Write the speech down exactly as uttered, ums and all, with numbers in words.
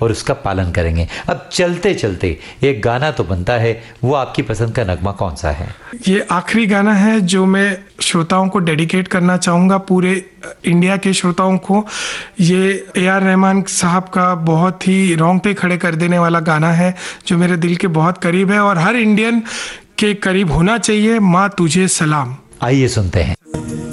और उसका पालन करेंगे। अब चलते चलते एक गाना तो बनता है, वो आपकी पसंद का नगमा कौन सा है? ये आखिरी गाना है जो मैं श्रोताओं को डेडिकेट करना चाहूँगा, पूरे इंडिया के श्रोताओं को। ये ए आर रहमान साहब का बहुत ही रोंगटे खड़े कर देने वाला गाना है जो मेरे दिल के बहुत करीब है और हर इंडियन के करीब होना चाहिए। माँ तुझे सलाम। आइए सुनते हैं।